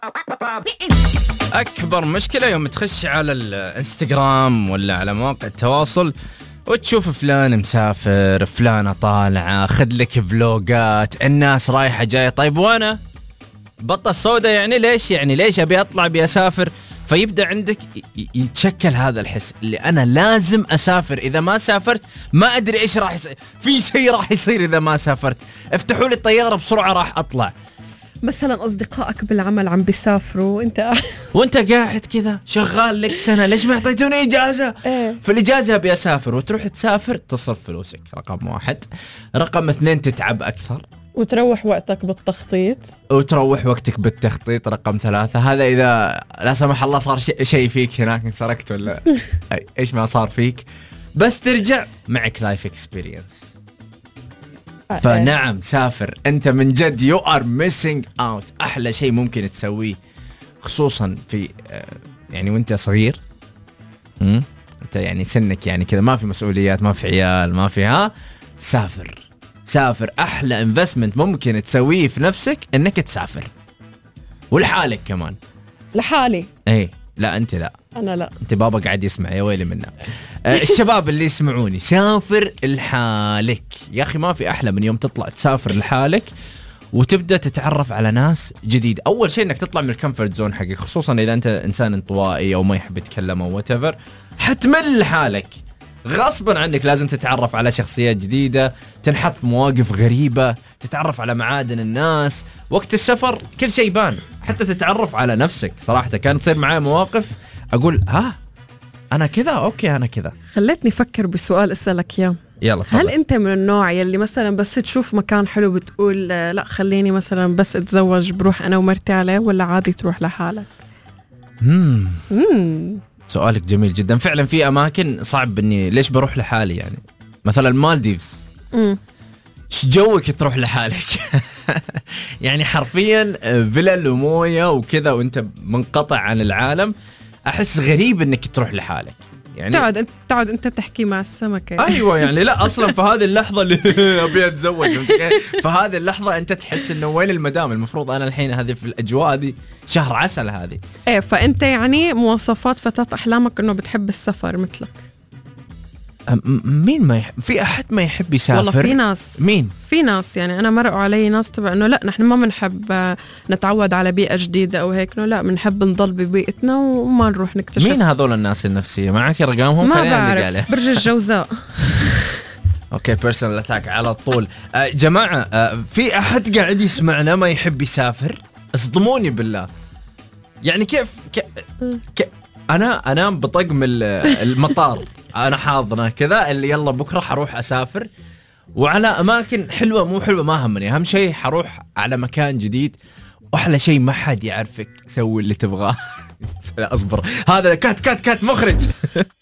أكبر مشكلة يوم تخش على الانستغرام ولا على مواقع التواصل وتشوف فلان مسافر، فلانة طالعة، خذ لك فلوجات، الناس رايحة جاية. طيب وأنا بطة سودة يعني ليش أبي أطلع أبي أسافر؟ فيبدأ عندك يتشكل هذا الحس اللي أنا لازم أسافر، إذا ما سافرت ما أدري إيش راح يصير، في شيء راح يصير إذا ما سافرت، افتحوا لي الطيارة بسرعة راح أطلع. مثلا أصدقائك بالعمل عم بيسافروا وانت قاعد كذا شغال لك سنة، ليش ما اعطيتوني إجازة؟ في الإجازة أبي أسافر، وتروح تسافر تصرف فلوسك، رقم 1. رقم 2 تتعب أكثر وتروح وقتك بالتخطيط. رقم 3 هذا إذا لا سمح الله صار شيء فيك هناك، انسرقت ولا إيش ما صار فيك، بس ترجع معك لايف اكسبيرينس. فنعم سافر، أنت من جد you are missing out. أحلى شيء ممكن تسويه خصوصا في يعني وانت صغير، انت يعني سنك يعني كذا ما في مسؤوليات، ما في عيال، ما في سافر. أحلى انفستمنت ممكن تسويه في نفسك انك تسافر، ولحالك كمان. لحالي؟ ايه لا انت لا، انا لا، انت بابا قاعد يسمع، يا ويلي منا. الشباب اللي يسمعوني، سافر لحالك يا اخي، ما في احلى من يوم تطلع تسافر لحالك وتبدا تتعرف على ناس جديد. اول شيء انك تطلع من الكمفورت زون حقك، خصوصا اذا انت انسان انطوائي او ما يحب يتكلم او whatever، حتمل لحالك غصبا عنك، لازم تتعرف على شخصيات جديدة، تنحط في مواقف غريبة، تتعرف على معادن الناس. وقت السفر كل شيء يبان، حتى تتعرف على نفسك. صراحة كانت تصير معي مواقف أقول أنا كذا، أوكي أنا كذا. خلتني أفكر بسؤال أسألك إياه. يلا تفضل. هل أنت من النوع يلي مثلا بس تشوف مكان حلو بتقول لا خليني مثلا بس أتزوج بروح أنا ومرتي عليه، ولا عادي تروح لحالك؟ سؤالك جميل جدا. فعلا في أماكن صعب إني ليش بروح لحالي، يعني مثلا المالديفز، شجوك تروح لحالك؟ يعني حرفيا فيلل وموية وكذا وانت منقطع عن العالم. أحس غريب إنك تروح لحالك، يعني تقعد انت تحكي مع السمكة. ايوه يعني لا اصلا في هذه اللحظه اللي ابي اتزوج، في هذه اللحظه انت تحس انه وين المدام، المفروض انا الحين هذه في الاجواء دي شهر عسل هذه. ايه، فانت يعني مواصفات فتاة احلامك انه بتحب السفر مثلك. مين ما في احد ما يحب يسافر؟ والله في ناس. مين؟ في ناس يعني انا مرقوا علي ناس تبع انه لا نحن ما بنحب نتعود على بيئة جديدة او هيك، انه لا بنحب نضل ببيئتنا وما نروح نكتشف. مين هذول الناس النفسية؟ معك رقمهم؟ ما بعرف. برج الجوزاء. اوكي بيرسونال اتاك على طول. جماعة في احد قاعد يسمعنا ما يحب يسافر؟ اصدموني بالله. يعني كيف انا انام بطقم المطار، انا حاضنه كذا اللي يلا بكره حروح اسافر، وعلى اماكن حلوه مو حلوه ما همني، اهم شيء حروح على مكان جديد، واحلى شيء ما حد يعرفك، سوي اللي تبغاه. اصبر، هذا كات مخرج.